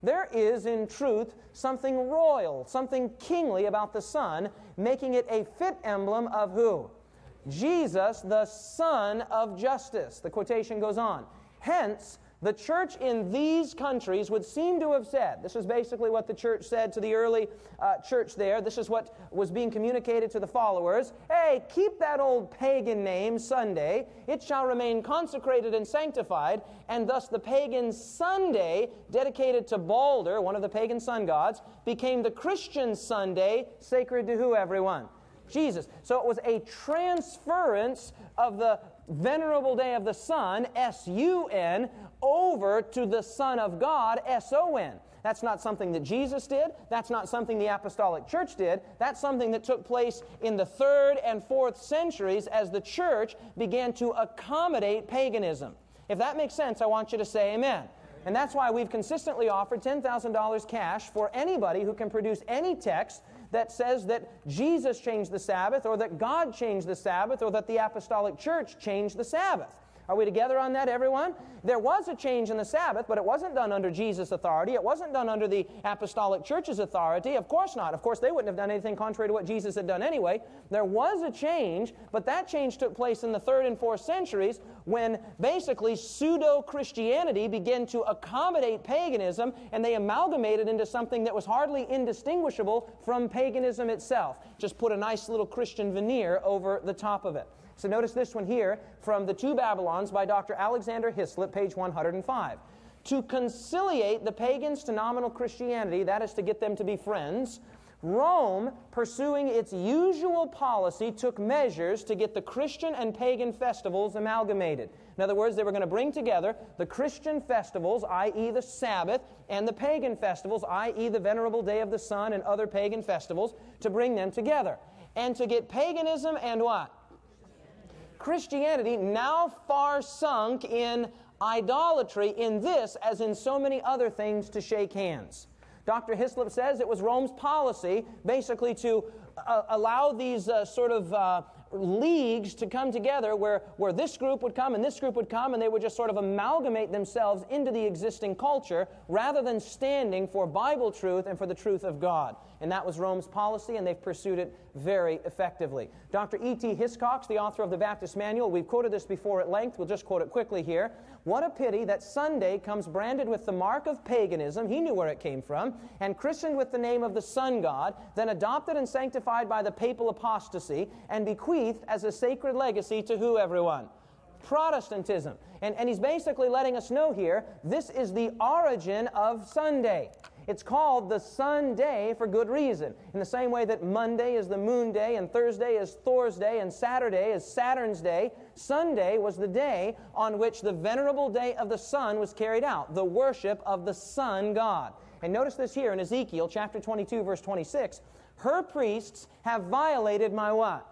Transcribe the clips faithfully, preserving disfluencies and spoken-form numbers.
There is, in truth, something royal, something kingly about the sun, making it a fit emblem of who? Jesus, the Son of Justice. The quotation goes on. Hence, the church in these countries would seem to have said, this is basically what the church said to the early uh, church there, this is what was being communicated to the followers, hey, keep that old pagan name, Sunday, it shall remain consecrated and sanctified, and thus the pagan Sunday, dedicated to Balder, one of the pagan sun gods, became the Christian Sunday, sacred to who, everyone? Jesus. So it was a transference of the venerable day of the sun, S U N, over to the Son of God, S O N. That's not something that Jesus did. That's not something the Apostolic Church did. That's something that took place in the third and fourth centuries as the church began to accommodate paganism. If that makes sense, I want you to say amen. And that's why we've consistently offered ten thousand dollars cash for anybody who can produce any text that says that Jesus changed the Sabbath, or that God changed the Sabbath, or that the Apostolic Church changed the Sabbath. Are we together on that, everyone? There was a change in the Sabbath, but it wasn't done under Jesus' authority. It wasn't done under the Apostolic Church's authority. Of course not. Of course, they wouldn't have done anything contrary to what Jesus had done anyway. There was a change, but that change took place in the third and fourth centuries when basically pseudo-Christianity began to accommodate paganism, and they amalgamated into something that was hardly indistinguishable from paganism itself. Just put a nice little Christian veneer over the top of it. So notice this one here from The Two Babylons by Doctor Alexander Hislop, page one hundred five. To conciliate the pagans to nominal Christianity, that is to get them to be friends, Rome, pursuing its usual policy, took measures to get the Christian and pagan festivals amalgamated. In other words, they were going to bring together the Christian festivals, that is the Sabbath, and the pagan festivals, that is the Venerable Day of the Sun and other pagan festivals, to bring them together. And to get paganism and what? Christianity, now far sunk in idolatry, in this as in so many other things, to shake hands. Doctor Hislop says it was Rome's policy basically to uh, allow these uh, sort of uh, leagues to come together where, where this group would come and this group would come, and they would just sort of amalgamate themselves into the existing culture rather than standing for Bible truth and for the truth of God. And that was Rome's policy, and they've pursued it very effectively. Doctor E T Hiscox, the author of the Baptist Manual, we've quoted this before at length, we'll just quote it quickly here. What a pity that Sunday comes branded with the mark of paganism, he knew where it came from, and christened with the name of the sun god, then adopted and sanctified by the papal apostasy, and bequeathed as a sacred legacy to who, everyone? Protestantism. And, and he's basically letting us know here, this is the origin of Sunday. It's called the Sunday for good reason. In the same way that Monday is the moon day, and Thursday is Thor's day, and Saturday is Saturn's day, Sunday was the day on which the venerable day of the sun was carried out, the worship of the sun god. And notice this here in Ezekiel chapter twenty-two, verse twenty-six. Her priests have violated my what?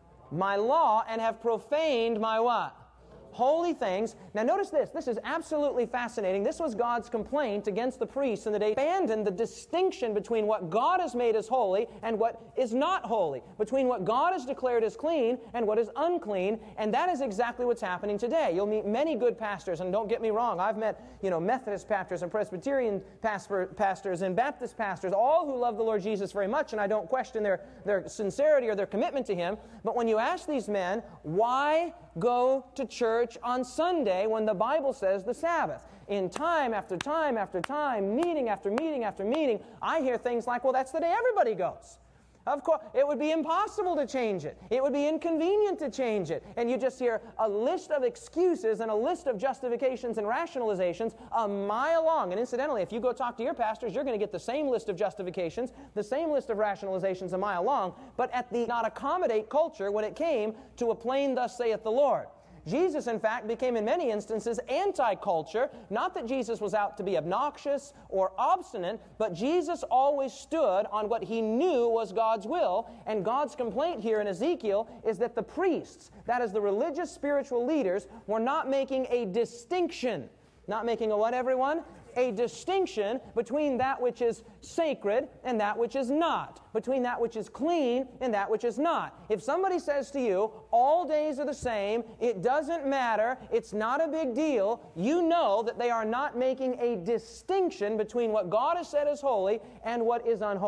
My law, and have profaned my what? Holy things. Now notice this. This is absolutely fascinating. This was God's complaint against the priests in the day. Abandoned the distinction between what God has made as holy and what is not holy. Between what God has declared as clean and what is unclean. And that is exactly what's happening today. You'll meet many good pastors, and don't get me wrong, I've met, you know, Methodist pastors and Presbyterian pastors and Baptist pastors, all who love the Lord Jesus very much, and I don't question their, their sincerity or their commitment to Him. But when you ask these men, why go to church on Sunday when the Bible says the Sabbath? In time after time after time, meeting after meeting after meeting, I hear things like, well, that's the day everybody goes. Of course, it would be impossible to change it. It would be inconvenient to change it. And you just hear a list of excuses and a list of justifications and rationalizations a mile long. And incidentally, if you go talk to your pastors, you're going to get the same list of justifications, the same list of rationalizations a mile long, but at the not accommodate culture when it came to a plain thus saith the Lord. Jesus, in fact, became in many instances anti-culture. Not that Jesus was out to be obnoxious or obstinate, but Jesus always stood on what He knew was God's will. And God's complaint here in Ezekiel is that the priests, that is the religious spiritual leaders, were not making a distinction. Not making a what, everyone? a distinction between that which is sacred and that which is not, between that which is clean and that which is not. If somebody says to you, all days are the same, it doesn't matter, it's not a big deal, you know that they are not making a distinction between what God has said is holy and what is unholy.